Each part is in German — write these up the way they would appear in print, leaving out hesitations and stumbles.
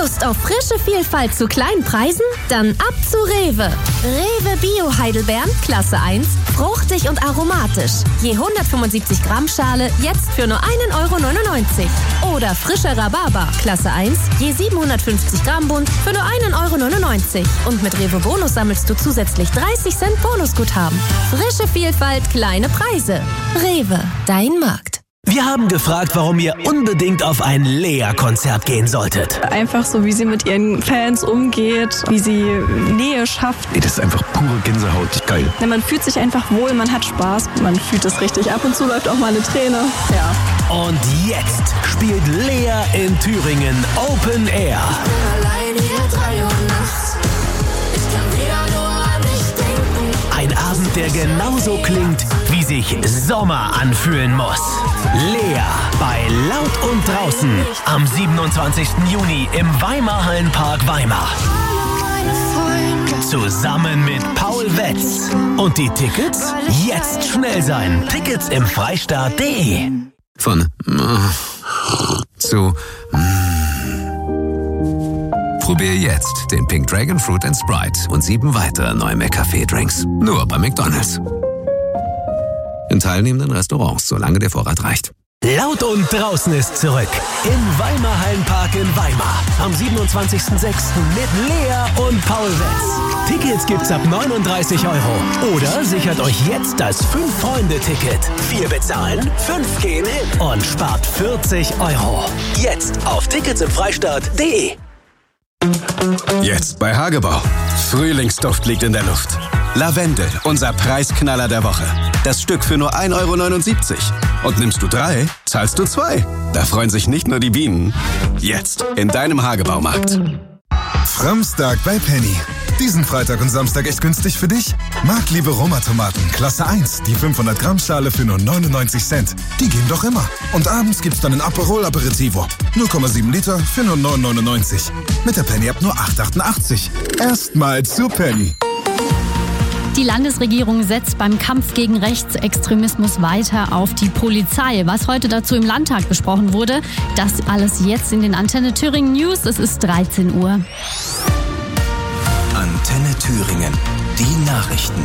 Lust auf frische Vielfalt zu kleinen Preisen? Dann ab zu Rewe. Rewe Bio Heidelbeeren, Klasse 1, fruchtig und aromatisch. Je 175 Gramm Schale jetzt für nur 1,99 €. Oder frischer Rhabarber, Klasse 1, je 750 Gramm Bund für nur 1,99 €. Und mit Rewe Bonus sammelst du zusätzlich 30 Cent Bonusguthaben. Frische Vielfalt, kleine Preise. Rewe, dein Markt. Wir haben gefragt, warum ihr unbedingt auf ein Lea-Konzert gehen solltet. Einfach so, wie sie mit ihren Fans umgeht, wie sie Nähe schafft. Das ist einfach pure Gänsehaut. Geil. Ja, man fühlt sich einfach wohl, man hat Spaß, man fühlt es richtig. Ab und zu läuft auch mal eine Träne. Ja. Und jetzt spielt Lea in Thüringen Open Air. Ich bin allein hier 3 Uhr nachts. Ich kann wieder nur an dich denken. Ein Abend, der genauso klingt, wie sich Sommer anfühlen muss. Lea bei Laut und Draußen am 27. Juni im Weimar-Hallenpark Weimar. Zusammen mit Paul Wetz. Und die Tickets? Jetzt schnell sein. Tickets im Freistaat.de. Von zu Probier jetzt den Pink Dragon Fruit & Sprite und 7 weitere neue McCafé-Drinks. Nur bei McDonald's. In teilnehmenden Restaurants, solange der Vorrat reicht. Laut und Draußen ist zurück. Im Weimar-Hallenpark in Weimar. Am 27.06. mit Lea und Paul Wetz. Tickets gibt's ab 39 €. Oder sichert euch jetzt das 5-Freunde-Ticket. 4 bezahlen, 5 gehen hin. Und spart 40 €. Jetzt auf ticketsimfreistaat.de. Jetzt bei Hagebau. Frühlingsduft liegt in der Luft. Lavendel, unser Preisknaller der Woche. Das Stück für nur 1,79 €. Und nimmst du 3, zahlst du 2. Da freuen sich nicht nur die Bienen. Jetzt in deinem Hagebaumarkt. Framstag bei Penny. Diesen Freitag und Samstag echt günstig für dich? Marktliebe Roma-Tomaten, Klasse 1, die 500 Gramm Schale für nur 99 Cent. Die gehen doch immer. Und abends gibt's dann ein Aperol Aperitivo. 0,7 Liter für nur 9,99 €. Mit der Penny-App nur 8,88 €. Erstmal zu Penny. Die Landesregierung setzt beim Kampf gegen Rechtsextremismus weiter auf die Polizei. Was heute dazu im Landtag besprochen wurde, das alles jetzt in den Antenne Thüringen News. Es ist 13 Uhr. Antenne Thüringen. Die Nachrichten.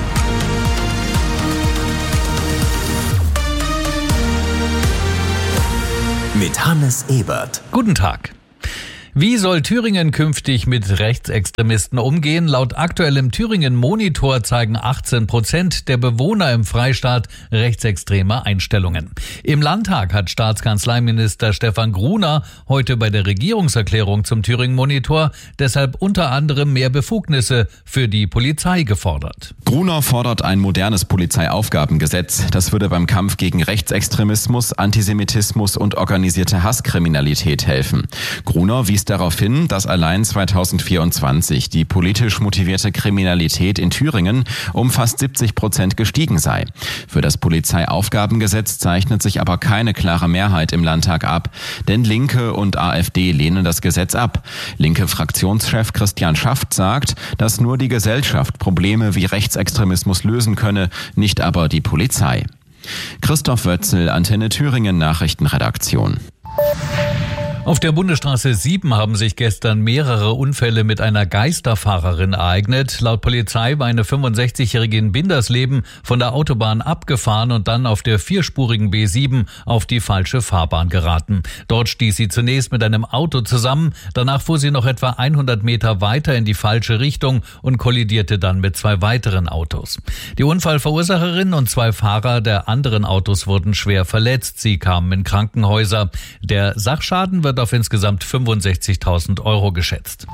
Mit Hannes Ebert. Guten Tag. Wie soll Thüringen künftig mit Rechtsextremisten umgehen? Laut aktuellem Thüringen-Monitor zeigen 18% der Bewohner im Freistaat rechtsextreme Einstellungen. Im Landtag hat Staatskanzleiminister Stefan Gruner heute bei der Regierungserklärung zum Thüringen-Monitor deshalb unter anderem mehr Befugnisse für die Polizei gefordert. Gruner fordert ein modernes Polizeiaufgabengesetz. Das würde beim Kampf gegen Rechtsextremismus, Antisemitismus und organisierte Hasskriminalität helfen. Gruner wies darauf hin, dass allein 2024 die politisch motivierte Kriminalität in Thüringen um fast 70% gestiegen sei. Für das Polizeiaufgabengesetz zeichnet sich aber keine klare Mehrheit im Landtag ab, denn Linke und AfD lehnen das Gesetz ab. Linke Fraktionschef Christian Schaft sagt, dass nur die Gesellschaft Probleme wie Rechtsextremismus lösen könne, nicht aber die Polizei. Christoph Wötzel, Antenne Thüringen Nachrichtenredaktion. Auf der Bundesstraße 7 haben sich gestern mehrere Unfälle mit einer Geisterfahrerin ereignet. Laut Polizei war eine 65-Jährige in Bindersleben von der Autobahn abgefahren und dann auf der 4-spurigen B7 auf die falsche Fahrbahn geraten. Dort stieß sie zunächst mit einem Auto zusammen. Danach fuhr sie noch etwa 100 Meter weiter in die falsche Richtung und kollidierte dann mit 2 weiteren Autos. Die Unfallverursacherin und 2 Fahrer der anderen Autos wurden schwer verletzt. Sie kamen in Krankenhäuser. Der Sachschaden wird auf insgesamt 65.000 € geschätzt.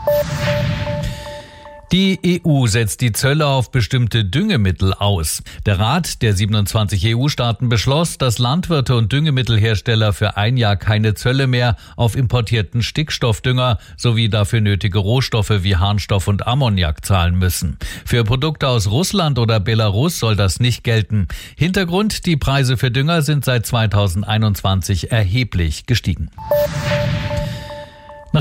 Die EU setzt die Zölle auf bestimmte Düngemittel aus. Der Rat der 27 EU-Staaten beschloss, dass Landwirte und Düngemittelhersteller für ein Jahr keine Zölle mehr auf importierten Stickstoffdünger sowie dafür nötige Rohstoffe wie Harnstoff und Ammoniak zahlen müssen. Für Produkte aus Russland oder Belarus soll das nicht gelten. Hintergrund: die Preise für Dünger sind seit 2021 erheblich gestiegen.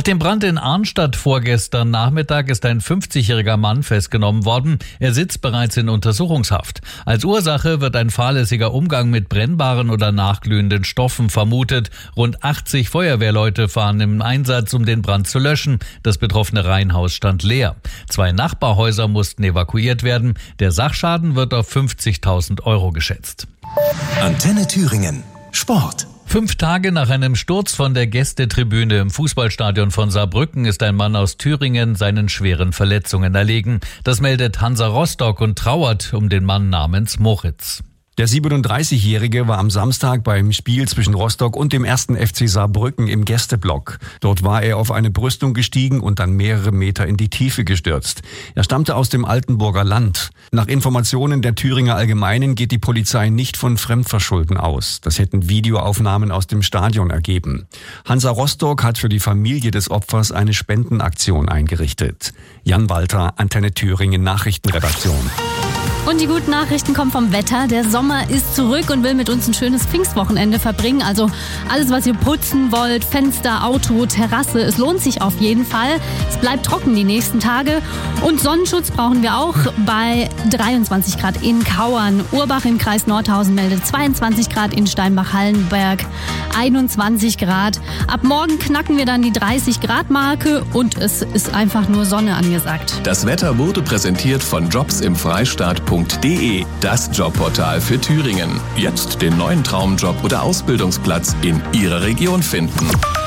Nach dem Brand in Arnstadt vorgestern Nachmittag ist ein 50-jähriger Mann festgenommen worden. Er sitzt bereits in Untersuchungshaft. Als Ursache wird ein fahrlässiger Umgang mit brennbaren oder nachglühenden Stoffen vermutet. Rund 80 Feuerwehrleute waren im Einsatz, um den Brand zu löschen. Das betroffene Reihenhaus stand leer. 2 Nachbarhäuser mussten evakuiert werden. Der Sachschaden wird auf 50.000 Euro geschätzt. Antenne Thüringen. Sport. 5 Tage nach einem Sturz von der Gästetribüne im Fußballstadion von Saarbrücken ist ein Mann aus Thüringen seinen schweren Verletzungen erlegen. Das meldet Hansa Rostock und trauert um den Mann namens Moritz. Der 37-Jährige war am Samstag beim Spiel zwischen Rostock und dem 1. FC Saarbrücken im Gästeblock. Dort war er auf eine Brüstung gestiegen und dann mehrere Meter in die Tiefe gestürzt. Er stammte aus dem Altenburger Land. Nach Informationen der Thüringer Allgemeinen geht die Polizei nicht von Fremdverschulden aus. Das hätten Videoaufnahmen aus dem Stadion ergeben. Hansa Rostock hat für die Familie des Opfers eine Spendenaktion eingerichtet. Jan Walter, Antenne Thüringen Nachrichtenredaktion. Und die guten Nachrichten kommen vom Wetter. Der Sommer ist zurück und will mit uns ein schönes Pfingstwochenende verbringen. Also alles, was ihr putzen wollt, Fenster, Auto, Terrasse, es lohnt sich auf jeden Fall. Es bleibt trocken die nächsten Tage. Und Sonnenschutz brauchen wir auch bei 23 Grad in Kauern. Urbach im Kreis Nordhausen meldet 22 Grad, in Steinbach-Hallenberg 21 Grad. Ab morgen knacken wir dann die 30 Grad Marke und es ist einfach nur Sonne angesagt. Das Wetter wurde präsentiert von jobsimfreistaat.de, das Jobportal für Thüringen. Jetzt den neuen Traumjob oder Ausbildungsplatz in Ihrer Region finden.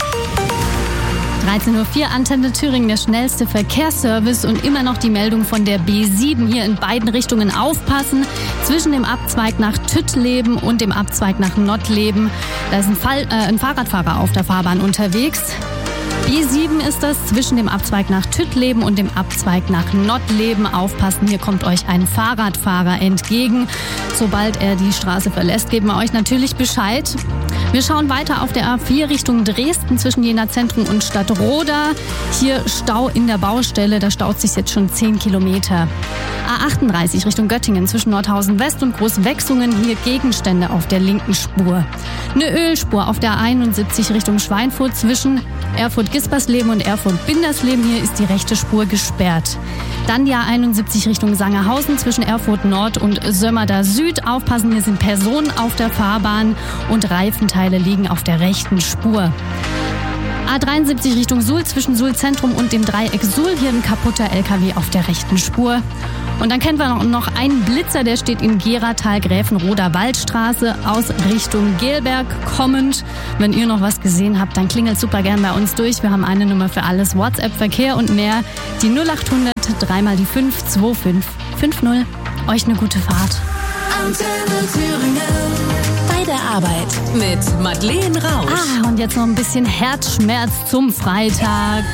13.04 Uhr, Antenne Thüringen, der schnellste Verkehrsservice und immer noch die Meldung von der B7. Hier in beiden Richtungen aufpassen. Zwischen dem Abzweig nach Tüttleben und dem Abzweig nach Nottleben. Da ist ein Fahrradfahrer auf der Fahrbahn unterwegs. B7 ist das, zwischen dem Abzweig nach Tüttleben und dem Abzweig nach Nottleben. Aufpassen, hier kommt euch ein Fahrradfahrer entgegen. Sobald er die Straße verlässt, geben wir euch natürlich Bescheid. Wir schauen weiter auf der A4 Richtung Dresden zwischen Jena Zentrum und Stadtroda. Hier Stau in der Baustelle, da staut sich jetzt schon 10 Kilometer. A38 Richtung Göttingen zwischen Nordhausen West und Großwechsungen, hier Gegenstände auf der linken Spur. Eine Ölspur auf der A71 Richtung Schweinfurt zwischen Erfurt-Gispersleben und Erfurt-Bindersleben, hier ist die rechte Spur gesperrt. Dann die A71 Richtung Sangerhausen zwischen Erfurt Nord und Sömmerda Süd. Aufpassen, hier sind Personen auf der Fahrbahn und Reifenteile liegen auf der rechten Spur. A73 Richtung Suhl zwischen Suhl Zentrum und dem Dreieck Suhl. Hier ein kaputter LKW auf der rechten Spur. Und dann kennen wir noch einen Blitzer, der steht in Geratal, Gräfenroder Waldstraße aus Richtung Gelberg kommend. Wenn ihr noch was gesehen habt, dann klingelt super gern bei uns durch. Wir haben eine Nummer für alles, WhatsApp, Verkehr und mehr. Die 0800 3 mal die 5 2550. Euch eine gute Fahrt. Antenne Thüringen. Bei der Arbeit mit Madeleine Rausch. Und jetzt noch ein bisschen Herzschmerz zum Freitag.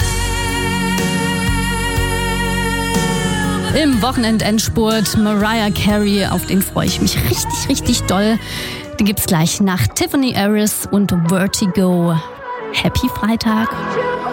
Im Wochenendendspurt Mariah Carey, auf den freue ich mich richtig, richtig doll. Den gibt's gleich nach Tiffany Harris und Vertigo. Happy Freitag.